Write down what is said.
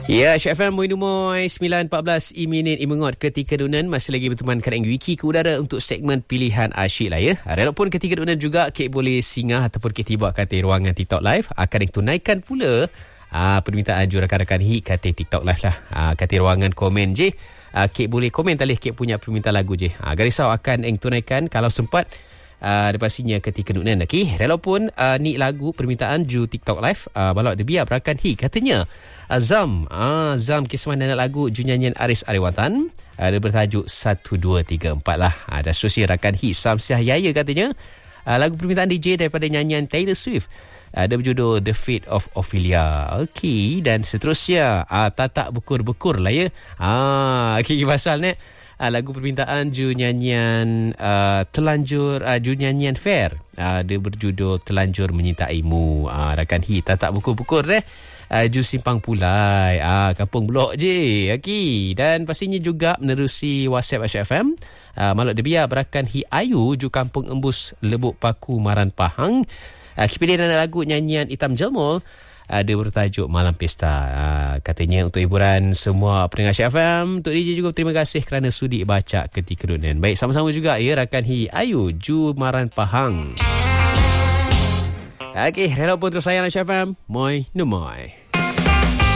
Ya, Syed FM Moinumoi 9.14 minit imengot ketika dunan masih lagi bertemankan dengan Wiki ke udara untuk segmen pilihan asyik lah ya. Walaupun ketika dunan juga Kek boleh singgah ataupun Kek tiba kata ruangan TikTok Live akan ditunaikan pula permintaan rakan-rakan hit kata TikTok Live lah. Kata ruangan komen je. Kek boleh komen talih Kek punya permintaan lagu je. Garisau akan tunaikan kalau sempat. Pastinya ketika nunan lagi walaupun ni lagu permintaan ju TikTok Live balok dia biar berakan katanya Zam kisman dan lagu ju nyanyian Aris Ariwatan dia bertajuk 1234 lah. Dan seterusnya rakan Sam Syahya katanya lagu permintaan DJ daripada nyanyian Taylor Swift ada berjudul The Fate of Ophelia. Okey, dan seterusnya tatak bekur-bekur lah ya. Okey, pasal ni lagu permintaan ju nyanyian Telanjur ju nyanyian Fair dia berjudul Telanjur Menyintaimu. Rakan tak bukur-bukur ju Simpang Pulai Kampung Blok je. Okey, dan pastinya juga menerusi WhatsApp HFM maluk dia biar berakan Ayu ju Kampung Embus Lebuk Paku Maran Pahang. Kipilih dan lagu nyanyian Hitam Jelmol dia bertajuk Malam Pesta. Katanya untuk hiburan semua pendengar FM. Untuk DJ juga terima kasih kerana sudi baca ketika dunan. Baik, sama-sama juga ya rakan Ayu ju Maran Pahang. Okey, hello pun terus sayang FM. Moi, no moi.